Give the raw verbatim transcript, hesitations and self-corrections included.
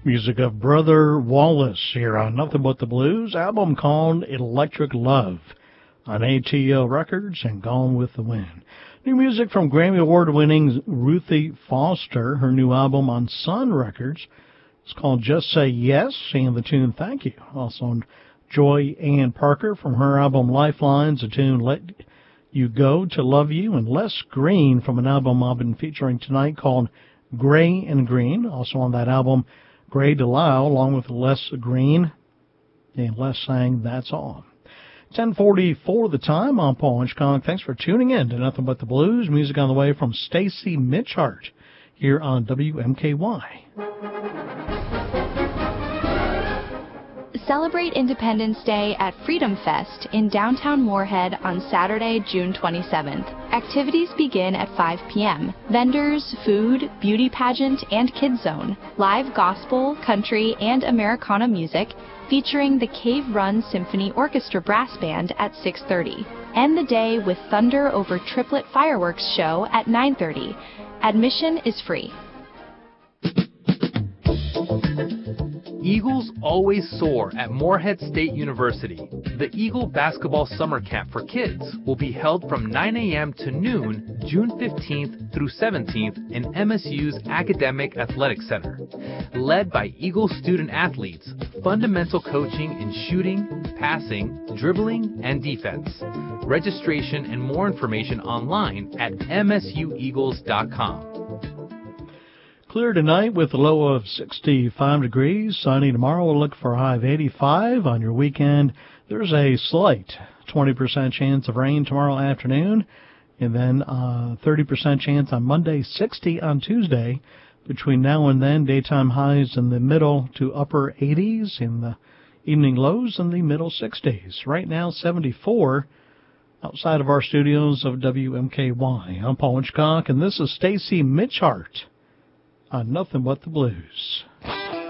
Music of Brother Wallace here on Nothing But the Blues, album called Electric Love on A T L Records and Gone with the Wind. New music from Grammy Award-winning Ruthie Foster. Her new album on Sun Records is called Just Say Yes, and the tune Thank You. Also on Joy Ann Parker from her album Lifelines, the tune Let You Go to Love You, and Les Green from an album I've been featuring tonight called Gray and Green. Also on that album, Gray DeLisle, along with Les Green, and Les sang That's All. ten forty-four the time. I'm Paul Hitchcock. Thanks for tuning in to Nothing But the Blues. Music on the way from Stacy Mitchart here on W M K Y. Celebrate Independence Day at Freedom Fest in downtown Moorhead on Saturday, June twenty-seventh. Activities begin at five p.m. Vendors, food, beauty pageant, and kids zone. Live gospel, country, and Americana music featuring the Cave Run Symphony Orchestra Brass Band at six thirty. End the day with Thunder Over Triplet Fireworks Show at nine thirty. Admission is free. Eagles always soar at Moorhead State University. The Eagle Basketball Summer Camp for Kids will be held from nine a.m. to noon, June fifteenth through seventeenth in M S U's Academic Athletic Center. Led by Eagle student athletes, fundamental coaching in shooting, passing, dribbling, and defense. Registration and more information online at m s u eagles dot com. Clear tonight with a low of sixty-five degrees. Sunny tomorrow. We'll look for a high of eighty-five. On your weekend, there's a slight twenty percent chance of rain tomorrow afternoon. And then uh thirty percent chance on Monday, sixty on Tuesday. Between now and then, daytime highs in the middle to upper eighties, in the evening lows in the middle sixties. Right now, seventy-four outside of our studios of W M K Y. I'm Paul Hitchcock, and this is Stacy Mitchart on Nothing But the Blues.